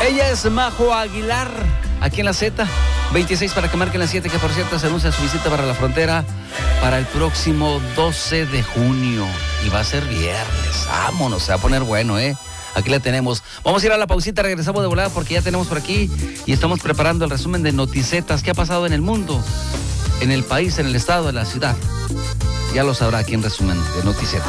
Ella es Majo Aguilar, aquí en la Z. 26 para que marquen las 7, que por cierto se anuncia su visita para la frontera para el próximo 12 de junio. Y va a ser viernes. Vámonos, se va a poner bueno, ¿eh? Aquí la tenemos. Vamos a ir a la pausita, regresamos de volada porque ya tenemos por aquí y estamos preparando el resumen de Noticetas. ¿Qué ha pasado en el mundo, en el país, en el estado, en la ciudad? Ya lo sabrá aquí en resumen de Noticetas.